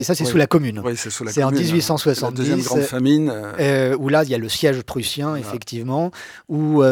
Et ça, c'est sous la Commune. Oui, c'est sous la C'est Commune. En 1870. La deuxième grande famine. Où là, il y a le siège prussien, effectivement, où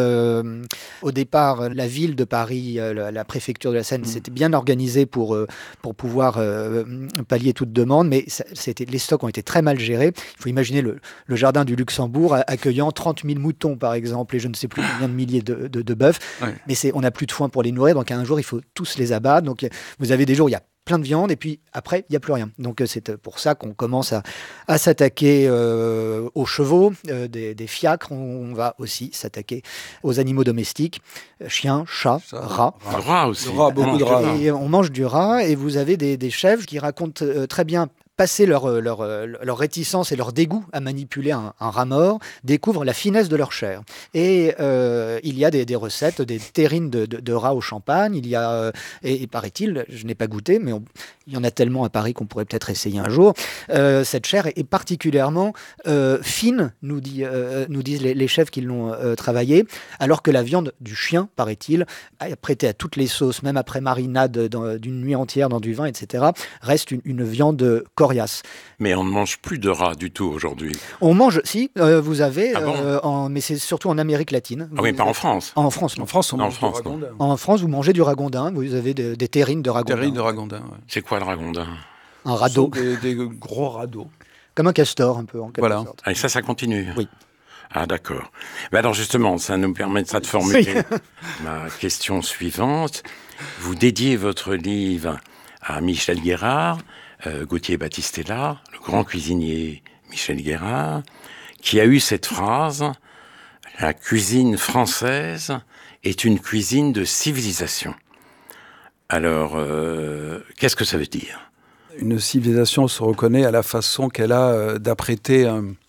au départ, la ville de Paris, la préfecture de la Seine, s'était bien organisée pour pouvoir pallier toute demande, mais les stocks ont été très mal gérés. Il faut imaginer le jardin du Luxembourg accueillant 30 000 moutons, par exemple, et je ne sais plus combien de milliers de bœufs. Ouais. Mais on n'a plus de foin pour les nourrir, donc un jour, il faut tous les abattre. Donc vous avez des jours où il y a plein de viande, et puis après, il n'y a plus rien. Donc c'est pour ça qu'on commence à s'attaquer aux chevaux, des fiacres. On va aussi s'attaquer aux animaux domestiques, chiens, chats, rats. Le rat aussi. Beaucoup de rats. Et on mange du rat, et vous avez des chèvres qui racontent très bien passer leur réticence et leur dégoût à manipuler un rat mort, découvrent la finesse de leur chair. Et il y a des recettes, des terrines de rats au champagne. Il y a, et paraît-il, je n'ai pas goûté, mais il y en a tellement à Paris qu'on pourrait peut-être essayer un jour. Cette chair est particulièrement fine, nous disent les chefs qui l'ont travaillée, alors que la viande du chien, paraît-il, prêtée à toutes les sauces, même après marinade d'une nuit entière dans du vin, etc., reste une viande coriace. Mais on ne mange plus de rats du tout aujourd'hui. On mange, si, vous avez, mais c'est surtout en Amérique latine. Ah oui, pas en France. En France, non. En France, on mange du ragondin. En France, vous mangez du ragondin, vous avez des terrines de ragondin. Terrines de ragondin, ouais. C'est quoi le ragondin? Un radeau. Des gros radeaux. Comme un castor, un peu, en quelque sorte. Et ça continue? Oui. Ah, d'accord. Ben alors justement, ça nous permettra de formuler ma question suivante. Vous dédiez votre livre à Michel Guérard, Gauthier Battistella, le grand cuisinier Michel Guérard, qui a eu cette phrase: la cuisine française est une cuisine de civilisation. Alors, qu'est-ce que ça veut dire? Une civilisation se reconnaît à la façon qu'elle a d'apprêter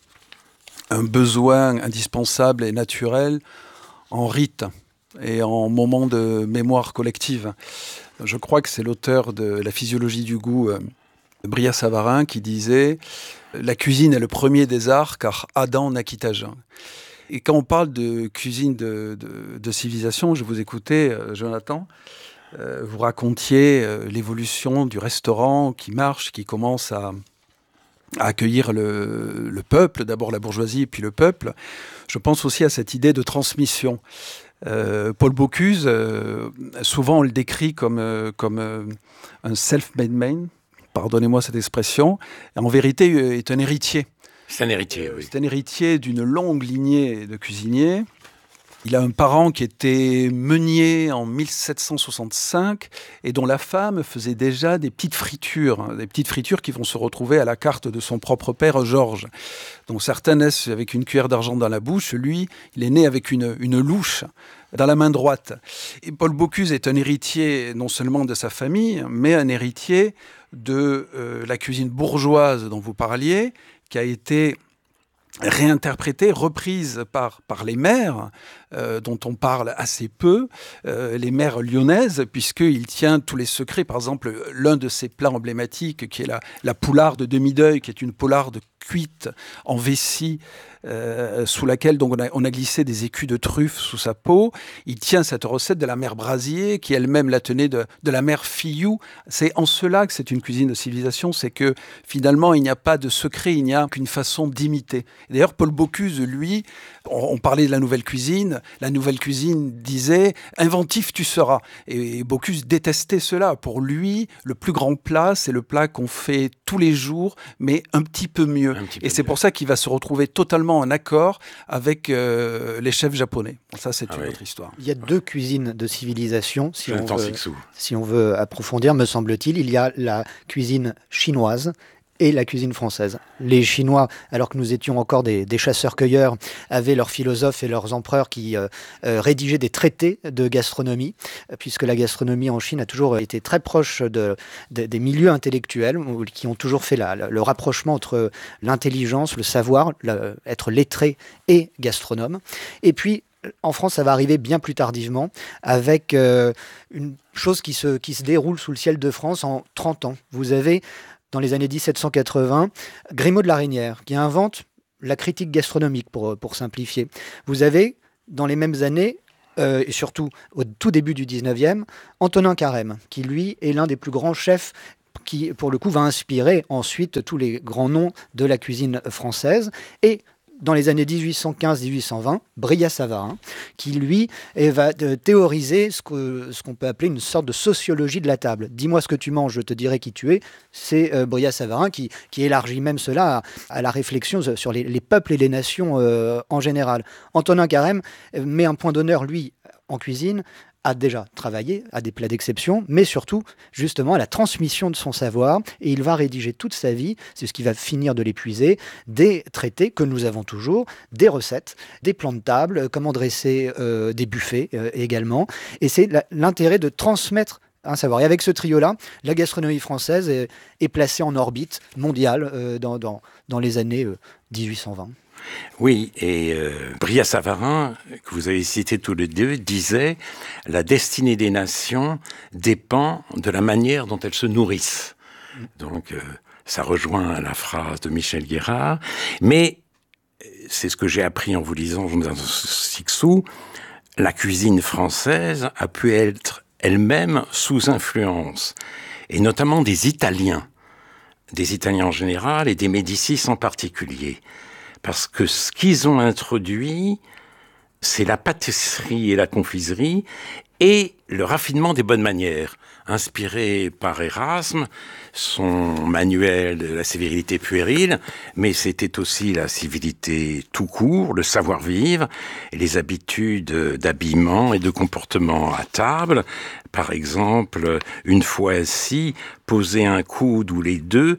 un besoin indispensable et naturel en rite et en moment de mémoire collective. Je crois que c'est l'auteur de La physiologie du goût, Brillat-Savarin, qui disait « La cuisine est le premier des arts, car Adam naquit à jeun ». Et quand on parle de cuisine de civilisation, je vous écoutais, Jonathan, vous racontiez l'évolution du restaurant qui marche, qui commence à accueillir le peuple, d'abord la bourgeoisie et puis le peuple. Je pense aussi à cette idée de transmission. Paul Bocuse, souvent on le décrit comme un self-made man, pardonnez-moi cette expression, en vérité est un héritier. C'est un héritier, oui. C'est un héritier d'une longue lignée de cuisiniers. Il a un parent qui était meunier en 1765 et dont la femme faisait déjà des petites fritures qui vont se retrouver à la carte de son propre père, Georges. Donc certains naissent avec une cuillère d'argent dans la bouche, lui, il est né avec une louche dans la main droite. Et Paul Bocuse est un héritier non seulement de sa famille, mais un héritier de la cuisine bourgeoise dont vous parliez, qui a été réinterprétée, reprise par les mères, dont on parle assez peu, les mères lyonnaises, puisqu'il tient tous les secrets. Par exemple, l'un de ses plats emblématiques, qui est la poularde de demi-deuil, qui est une poularde cuite en vessie, sous laquelle donc on a glissé des écus de truffe sous sa peau. Il tient cette recette de la mère Brasier, qui elle-même la tenait de la mère Fillou. C'est en cela que c'est une cuisine de civilisation, c'est que finalement il n'y a pas de secret, il n'y a qu'une façon d'imiter. D'ailleurs, Paul Bocuse, lui, on parlait de la nouvelle cuisine disait « inventif tu seras ». Et Bocuse détestait cela. Pour lui, le plus grand plat, c'est le plat qu'on fait tous les jours, mais un petit peu mieux. Et c'est pour ça qu'il va se retrouver totalement en accord avec les chefs japonais. Bon, ça, c'est une autre histoire. Il y a deux cuisines de civilisation, si on veut approfondir, me semble-t-il. Il y a la cuisine chinoise et la cuisine française. Les Chinois, alors que nous étions encore des chasseurs-cueilleurs, avaient leurs philosophes et leurs empereurs qui rédigeaient des traités de gastronomie, puisque la gastronomie en Chine a toujours été très proche des milieux intellectuels, qui ont toujours fait le rapprochement entre l'intelligence, le savoir, être lettré et gastronome. Et puis, en France, ça va arriver bien plus tardivement, avec une chose qui se déroule sous le ciel de France en 30 ans. Vous avez, dans les années 1780, Grimaud de la Reynière, qui invente la critique gastronomique, pour simplifier. Vous avez, dans les mêmes années, et surtout au tout début du 19e, Antonin Carême, qui lui est l'un des plus grands chefs qui, pour le coup, va inspirer ensuite tous les grands noms de la cuisine française. Et dans les années 1815-1820, Brillat-Savarin, qui lui va théoriser ce qu'on peut appeler une sorte de sociologie de la table. Dis-moi ce que tu manges, je te dirai qui tu es. C'est Brillat-Savarin qui élargit même cela à la réflexion sur les peuples et les nations en général. Antonin Carême met un point d'honneur, lui, en cuisine, a déjà travaillé à des plats d'exception, mais surtout, justement, à la transmission de son savoir. Et il va rédiger toute sa vie, c'est ce qui va finir de l'épuiser, des traités que nous avons toujours, des recettes, des plans de table, comment dresser des buffets également. Et c'est l'intérêt de transmettre un savoir. Et avec ce trio-là, la gastronomie française est placée en orbite mondiale dans les années 1820. Oui, et Brillat-Savarin, que vous avez cité tous les deux, disait « La destinée des nations dépend de la manière dont elles se nourrissent ». Donc, ça rejoint la phrase de Michel Guérard. Mais, c'est ce que j'ai appris en vous lisant Jonathan Sixou, la cuisine française a pu être elle-même sous influence, et notamment des Italiens en général et des Médicis en particulier. Parce que ce qu'ils ont introduit, c'est la pâtisserie et la confiserie et le raffinement des bonnes manières. Inspiré par Erasme, son manuel de la civilité puérile, mais c'était aussi la civilité tout court, le savoir-vivre, et les habitudes d'habillement et de comportement à table. Par exemple, une fois assis, poser un coude ou les deux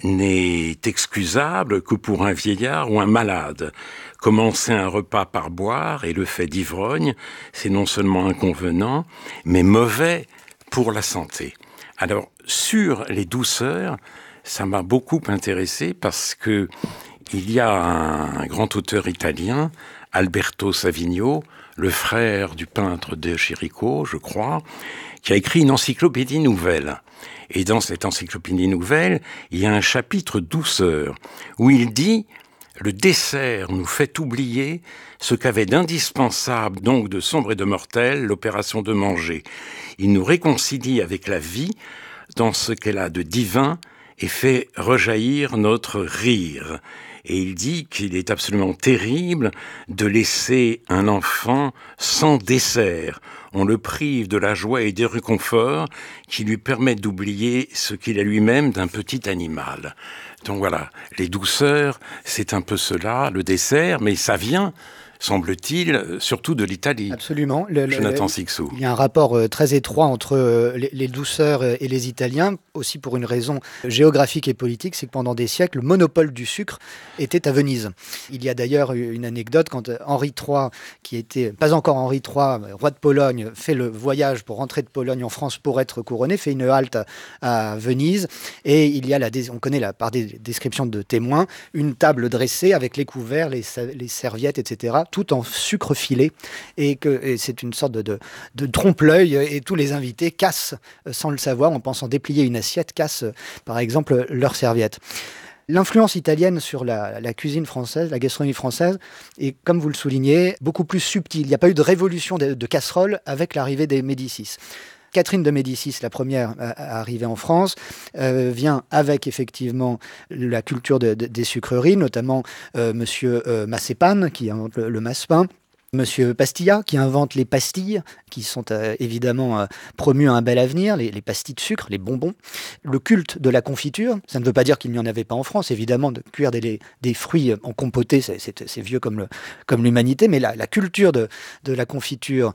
n'est excusable que pour un vieillard ou un malade. Commencer un repas par boire et le fait d'ivrogne, c'est non seulement inconvenant, mais mauvais pour la santé. Alors, sur les douceurs, ça m'a beaucoup intéressé parce que il y a un grand auteur italien, Alberto Savigno, le frère du peintre de Chirico, je crois, qui a écrit une encyclopédie nouvelle. Et dans cette encyclopédie nouvelle, il y a un chapitre douceur où il dit « Le dessert nous fait oublier ce qu'avait d'indispensable, donc de sombre et de mortel, l'opération de manger. Il nous réconcilie avec la vie dans ce qu'elle a de divin et fait rejaillir notre rire. » Et il dit qu'il est absolument terrible de laisser un enfant sans dessert. On le prive de la joie et des réconforts qui lui permettent d'oublier ce qu'il a lui-même d'un petit animal. Donc voilà, les douceurs, c'est un peu cela, le dessert, mais ça vient, semble-t-il, surtout de l'Italie. Absolument. Jonathan Sixou. Il y a un rapport très étroit entre les douceurs et les Italiens, aussi pour une raison géographique et politique, c'est que pendant des siècles, le monopole du sucre était à Venise. Il y a d'ailleurs une anecdote quand Henri III, qui était pas encore Henri III, roi de Pologne, fait le voyage pour rentrer de Pologne en France pour être couronné, fait une halte à Venise, et il y a, on connaît par des descriptions de témoins, une table dressée avec les couverts, les serviettes, etc., tout en sucre filé, et c'est une sorte de trompe-l'œil, et tous les invités cassent, sans le savoir, en pensant déplier une assiette, cassent par exemple leurs serviettes. L'influence italienne sur la cuisine française, la gastronomie française, est, comme vous le soulignez, beaucoup plus subtile. Il n'y a pas eu de révolution de casserole avec l'arrivée des Médicis. Catherine de Médicis, la première à arriver en France, vient avec effectivement la culture des sucreries, notamment Monsieur Massépane, qui invente le massepain, Monsieur Pastillat, qui invente les pastilles, qui sont évidemment promues à un bel avenir, les pastilles de sucre, les bonbons. Le culte de la confiture, ça ne veut pas dire qu'il n'y en avait pas en France, évidemment, de cuire des fruits en compoté, c'est vieux comme l'humanité, mais la culture de la confiture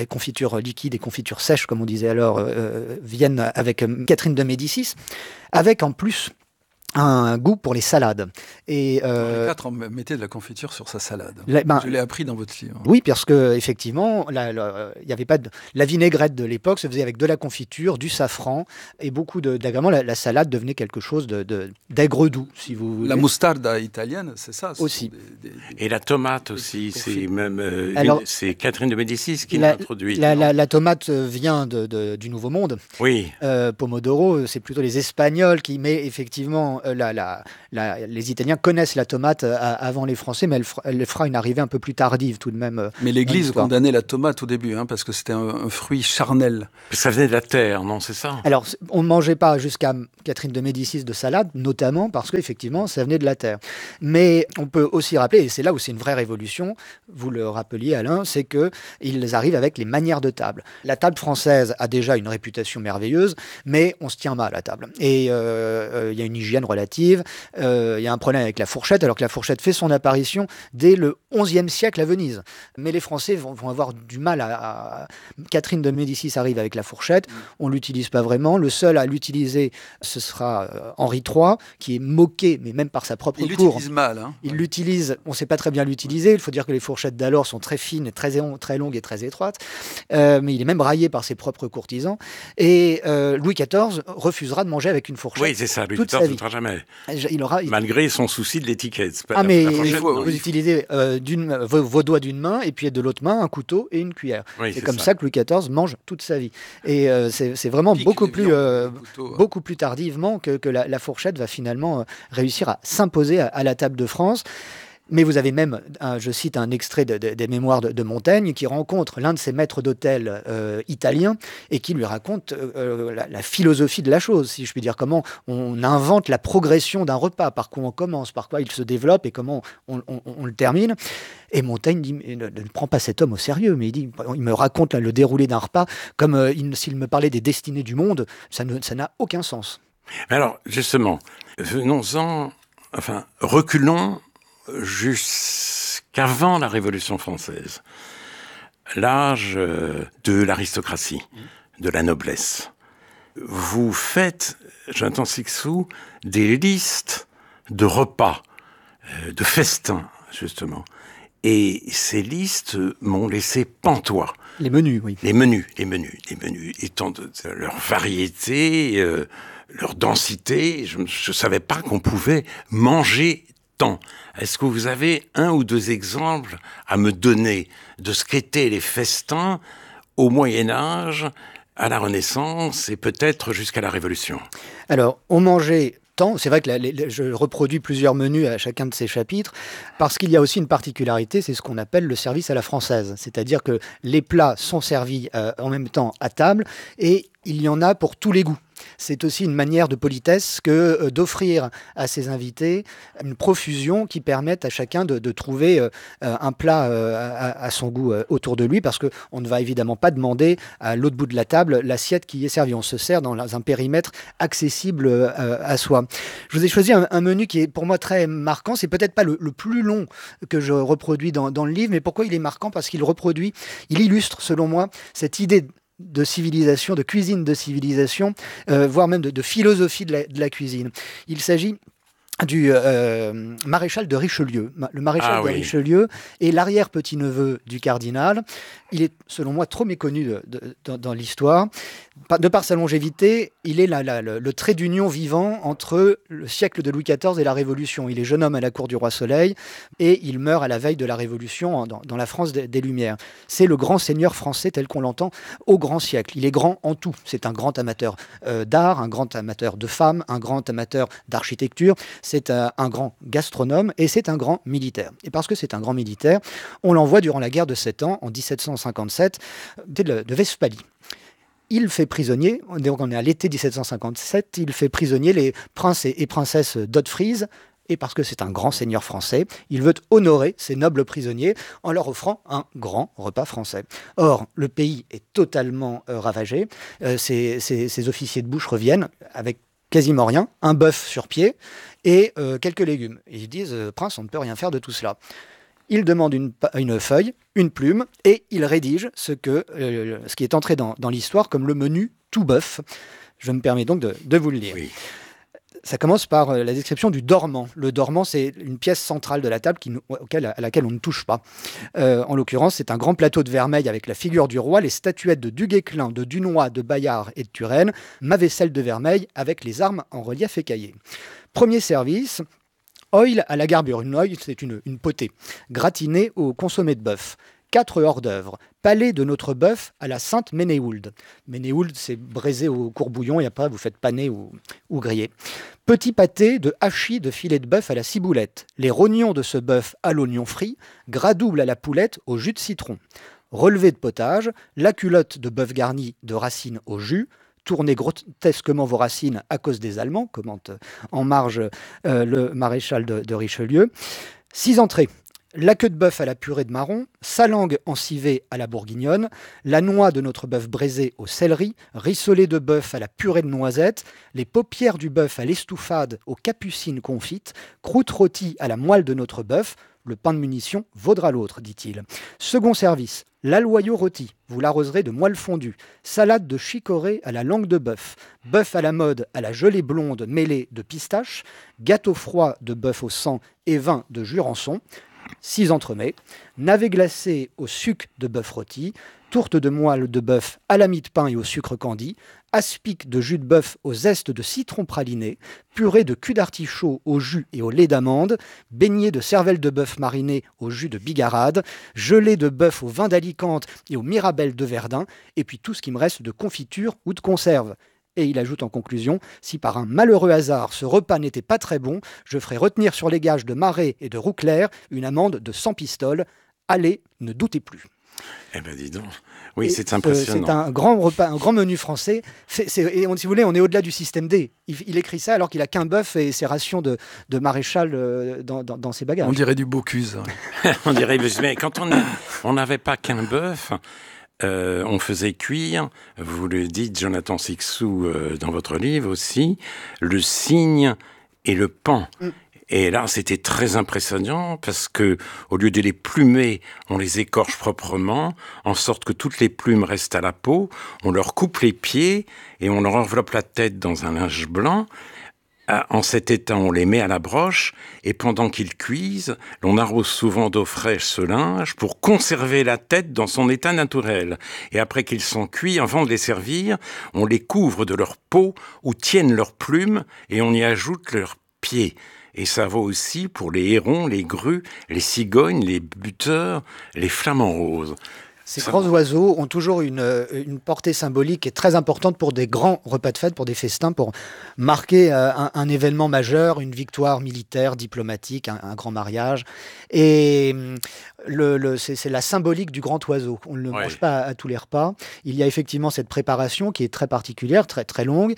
liquide et confiture sèche, comme on disait alors, viennent avec Catherine de Médicis, avec en plus un goût pour les salades. Et les quatre mettaient de la confiture sur sa salade. Je l'ai appris dans votre livre. Oui, parce que effectivement, il y avait pas la vinaigrette de l'époque se faisait avec de la confiture, du safran et beaucoup d'agréments. La salade devenait quelque chose d'aigre doux, si vous voulez. La moutarde italienne, c'est ça aussi. Et la tomate aussi, c'est Catherine de Médicis qui l'a introduit. La tomate vient du Nouveau Monde. Oui. Pomodoro, c'est plutôt les Espagnols qui met effectivement les Italiens connaissent la tomate avant les Français, mais elle fera une arrivée un peu plus tardive tout de même. Mais l'Église condamnait la tomate au début, parce que c'était un fruit charnel. Ça venait de la terre, non, c'est ça? Alors, on ne mangeait pas jusqu'à Catherine de Médicis de salade, notamment parce qu'effectivement, ça venait de la terre. Mais on peut aussi rappeler, et c'est là où c'est une vraie révolution, vous le rappeliez Alain, c'est qu'ils arrivent avec les manières de table. La table française a déjà une réputation merveilleuse, mais on se tient mal à table. Et il y a une hygiène relative, il y a un problème avec la fourchette, alors que la fourchette fait son apparition dès le XIe siècle à Venise. Mais les Français vont avoir du mal à... Catherine de Médicis arrive avec la fourchette, on ne l'utilise pas vraiment. Le seul à l'utiliser, ce sera Henri III, qui est moqué, mais même par sa propre cour. Il l'utilise mal. Il l'utilise, on ne sait pas très bien l'utiliser. Il faut dire que les fourchettes d'alors sont très fines, très longues et très étroites. Mais il est même raillé par ses propres courtisans. Et Louis XIV refusera de manger avec une fourchette. Oui, c'est ça. Louis XIV ne fera jamais. Malgré son souci de l'étiquette. Mais vous utilisez vos doigts d'une main et puis de l'autre main un couteau et une cuillère. Oui, c'est comme ça que Louis XIV mange toute sa vie. Et c'est vraiment beaucoup plus tardivement que la fourchette va finalement réussir à s'imposer à la table de France. Mais vous avez même, je cite un extrait des mémoires de Montaigne, qui rencontre l'un de ses maîtres d'hôtel italiens et qui lui raconte la philosophie de la chose, si je puis dire, comment on invente la progression d'un repas, par quoi on commence, par quoi il se développe et comment on le termine. Et Montaigne dit, ne prend pas cet homme au sérieux, mais il me raconte le déroulé d'un repas comme s'il me parlait des destinées du monde, ça n'a aucun sens. Alors, justement, reculons jusqu'avant la Révolution française, l'âge de l'aristocratie, de la noblesse. Vous faites, Jonathan Sixou, des listes de repas, de festins, justement. Et ces listes m'ont laissé pantois. Les menus, oui. Les menus, étant de leur variété, leur densité, je ne savais pas qu'on pouvait manger tant. Est-ce que vous avez un ou deux exemples à me donner de ce qu'étaient les festins au Moyen-Âge, à la Renaissance et peut-être jusqu'à la Révolution? Alors, on mangeait tant. C'est vrai que je reproduis plusieurs menus à chacun de ces chapitres, parce qu'il y a aussi une particularité, c'est ce qu'on appelle le service à la française. C'est-à-dire que les plats sont servis en même temps à table, et il y en a pour tous les goûts. C'est aussi une manière de politesse que d'offrir à ses invités une profusion qui permette à chacun de trouver un plat à son goût autour de lui, parce qu'on ne va évidemment pas demander à l'autre bout de la table l'assiette qui est servie. On se sert dans un périmètre accessible à soi. Je vous ai choisi un menu qui est pour moi très marquant. C'est peut-être pas le plus long que je reproduis dans le livre, mais pourquoi il est marquant? Parce qu'il illustre selon moi cette idée de civilisation, de cuisine de civilisation, voire même de philosophie de la cuisine. Il s'agit du maréchal de Richelieu. Le maréchal de Richelieu est l'arrière-petit-neveu du cardinal. Il est, selon moi, trop méconnu dans l'histoire. De par sa longévité, il est le trait d'union vivant entre le siècle de Louis XIV et la Révolution. Il est jeune homme à la cour du roi Soleil et il meurt à la veille de la Révolution dans la France des Lumières. C'est le grand seigneur français tel qu'on l'entend au grand siècle. Il est grand en tout. C'est un grand amateur d'art, un grand amateur de femmes, un grand amateur d'architecture. C'est un grand gastronome et c'est un grand militaire. Et parce que c'est un grand militaire, on l'envoie durant la guerre de 7 ans, en 1757, de Westphalie. Il fait prisonnier, donc on est à l'été 1757, il fait prisonnier les princes et princesses d'Haute-Frise, et parce que c'est un grand seigneur français, il veut honorer ces nobles prisonniers en leur offrant un grand repas français. Or, le pays est totalement ravagé, ces officiers de bouche reviennent avec quasiment rien, un bœuf sur pied et quelques légumes. Et ils disent, prince, on ne peut rien faire de tout cela. Il demande une feuille, une plume, et il rédige ce qui est entré dans l'histoire comme le menu tout bœuf. Je me permets donc de vous le lire. Oui. Ça commence par la description du dormant. Le dormant, c'est une pièce centrale de la table à laquelle on ne touche pas. En l'occurrence, c'est un grand plateau de vermeil avec la figure du roi, les statuettes de Duguesclin, de Dunois, de Bayard et de Turenne, ma vaisselle de vermeil avec les armes en relief écaillé. Premier service, oil à la garbure. Une oil, c'est une potée, gratinée au consommé de bœuf. 4 hors-d'œuvre. Palais de notre bœuf à la Sainte Ménéhould. Ménéhould, c'est braisé au courbouillon, et après vous faites paner ou griller. Petit pâté de hachis de filet de bœuf à la ciboulette. Les rognons de ce bœuf à l'oignon frit. Gras double à la poulette au jus de citron. Relevé de potage. La culotte de bœuf garni de racines au jus. Tournez grotesquement vos racines à cause des Allemands, commente en marge le maréchal de Richelieu. 6 entrées. La queue de bœuf à la purée de marron, sa langue encivée à la bourguignonne, la noix de notre bœuf braisé au céleri, rissolé de bœuf à la purée de noisettes, les paupières du bœuf à l'estouffade aux capucines confites, croûte rôtie à la moelle de notre bœuf, le pain de munition vaudra l'autre, dit-il. Second service, l'aloyau rôti, vous l'arroserez de moelle fondue, salade de chicorée à la langue de bœuf, bœuf à la mode à la gelée blonde mêlée de pistache, gâteau froid de bœuf au sang et vin de Jurançon, 6 entremets, navets glacés au sucre de bœuf rôti, tourte de moelle de bœuf à la mie de pain et au sucre candi, aspic de jus de bœuf au zeste de citron praliné, purée de cul d'artichaut au jus et au lait d'amande, beignet de cervelle de bœuf mariné au jus de bigarade, gelée de bœuf au vin d'Alicante et au mirabelle de Verdun, et puis tout ce qui me reste de confiture ou de conserve. Et il ajoute en conclusion, si par un malheureux hasard ce repas n'était pas très bon, je ferai retenir sur les gages de Marais et de Rouclair une amende de 100 pistoles. Allez, ne doutez plus. Eh ben dis donc, oui, c'est impressionnant. C'est un grand repas, un grand menu français. Et si vous voulez, on est au-delà du système D. Il écrit ça alors qu'il a qu'un bœuf et ses rations de maréchal dans ses bagages. On dirait du Bocuse. On dirait, mais quand on n'avait pas qu'un bœuf, on faisait cuire, vous le dites, Jonathan Sixou, dans votre livre aussi, le cygne et le paon. Et là, c'était très impressionnant parce que, au lieu de les plumer, on les écorche proprement, en sorte que toutes les plumes restent à la peau. On leur coupe les pieds et on leur enveloppe la tête dans un linge blanc. En cet état, on les met à la broche et pendant qu'ils cuisent, l'on arrose souvent d'eau fraîche ce linge pour conserver la tête dans son état naturel. Et après qu'ils sont cuits, avant de les servir, on les couvre de leur peau où tiennent leurs plumes et on y ajoute leurs pieds. Et ça vaut aussi pour les hérons, les grues, les cigognes, les buteurs, les flamants roses. Ces grands oiseaux ont toujours une portée symbolique qui est très importante pour des grands repas de fête, pour des festins, pour marquer un événement majeur, une victoire militaire, diplomatique, un grand mariage. Et c'est la symbolique du grand oiseau. On ne le mange pas à tous les repas. Il y a effectivement cette préparation qui est très particulière, très, très longue.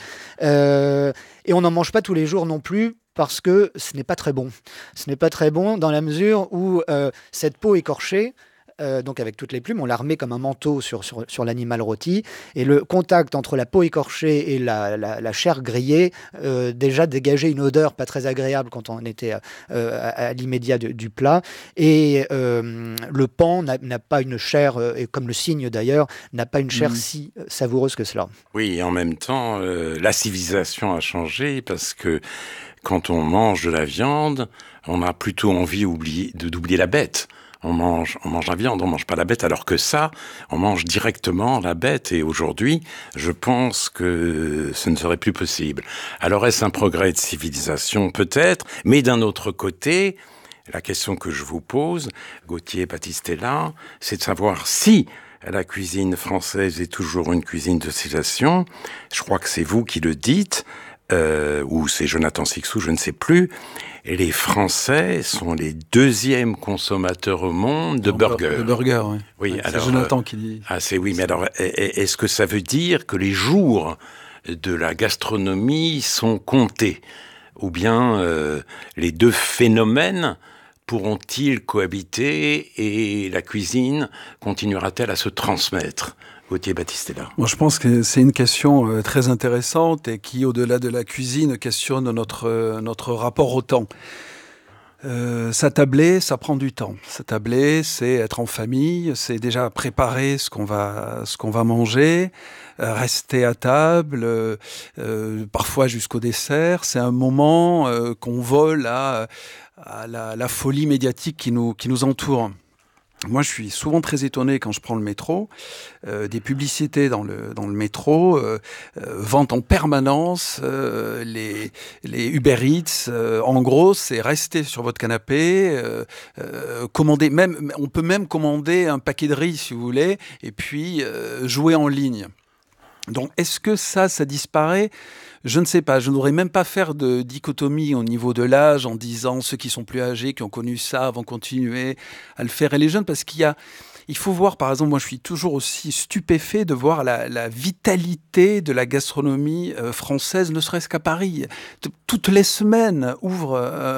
Et on n'en mange pas tous les jours non plus, parce que ce n'est pas très bon. Ce n'est pas très bon dans la mesure où cette peau écorchée, donc avec toutes les plumes, on la remet comme un manteau sur l'animal rôti, et le contact entre la peau écorchée et la chair grillée déjà dégageait une odeur pas très agréable quand on était à l'immédiat du plat, et le paon n'a pas une chair, et comme le cygne d'ailleurs, n'a pas une chair si savoureuse que cela. Oui, et en même temps, la civilisation a changé parce que quand on mange de la viande, on a plutôt envie d'oublier la bête. On mange la viande, on mange pas la bête, alors que ça, on mange directement la bête. Et aujourd'hui, je pense que ce ne serait plus possible. Alors est-ce un progrès de civilisation? Peut-être, mais d'un autre côté, la question que je vous pose, Gauthier Battistella, c'est de savoir si la cuisine française est toujours une cuisine de civilisation. Je crois que c'est vous qui le dites. Ou c'est Jonathan Sixou, je ne sais plus. Et les Français sont les 2e consommateurs au monde de burgers. De burgers, oui. Oui, ouais, alors, c'est Jonathan qui dit. Mais alors, est-ce que ça veut dire que les jours de la gastronomie sont comptés? Ou bien les deux phénomènes pourront-ils cohabiter et la cuisine continuera-t-elle à se transmettre? Gauthier Battistella. Moi, je pense que c'est une question très intéressante et qui, au-delà de la cuisine, questionne notre rapport au temps. S'attabler, ça prend du temps. S'attabler, c'est être en famille, c'est déjà préparer ce qu'on va manger, rester à table, parfois jusqu'au dessert. C'est un moment qu'on vole à la folie médiatique qui nous entoure. Moi, je suis souvent très étonné quand je prends le métro, des publicités dans le métro, vente en permanence, les Uber Eats. En gros, c'est rester sur votre canapé, commander. On peut même commander un paquet de riz si vous voulez, et puis jouer en ligne. Donc, est-ce que ça disparaît ? Je ne sais pas. Je ne voudrais même pas faire de dichotomie au niveau de l'âge en disant ceux qui sont plus âgés, qui ont connu ça, vont continuer à le faire. Et les jeunes, parce il faut voir, par exemple, moi je suis toujours aussi stupéfait de voir la vitalité de la gastronomie française, ne serait-ce qu'à Paris. Toutes les semaines ouvre